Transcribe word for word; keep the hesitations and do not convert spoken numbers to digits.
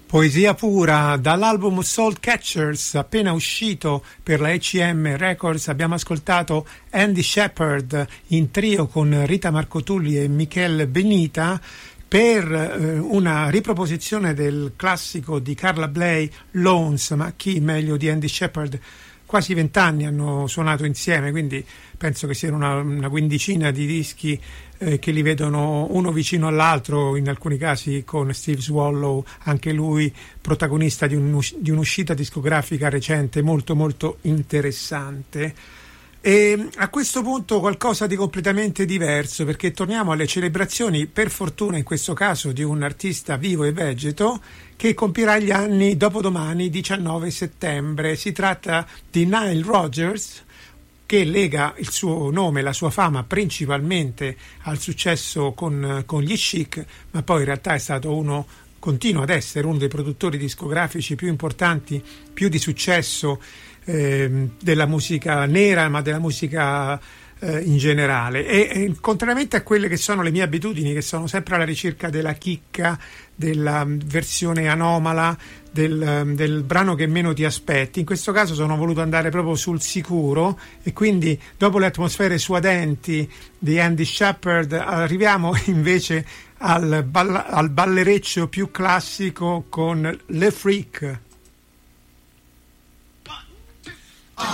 Poesia pura dall'album Soul Catchers appena uscito per la E C M Records. Abbiamo ascoltato Andy Shepherd in trio con Rita Marcotulli e Michele Benita per eh, una riproposizione del classico di Carla Bley, Lones. Ma chi meglio di Andy Shepherd? Quasi vent'anni hanno suonato insieme, quindi penso che siano una, una quindicina di dischi eh, che li vedono uno vicino all'altro, in alcuni casi con Steve Swallow, anche lui protagonista di, un, di un'uscita discografica recente molto molto interessante. E a questo punto qualcosa di completamente diverso, perché torniamo alle celebrazioni, per fortuna in questo caso di un artista vivo e vegeto che compirà gli anni dopodomani, diciannove settembre. Si tratta di Nile Rodgers, che lega il suo nome, la sua fama principalmente al successo con, con gli Chic, ma poi in realtà è stato uno, continua ad essere uno dei produttori discografici più importanti, più di successo eh, della musica nera, ma della musica eh, in generale. E, e contrariamente a quelle che sono le mie abitudini, che sono sempre alla ricerca della chicca, della versione anomala, del, del brano che meno ti aspetti, in questo caso sono voluto andare proprio sul sicuro, e quindi dopo le atmosfere suadenti di Andy Shepherd arriviamo invece al, balla, al ballereccio più classico con Le Freak.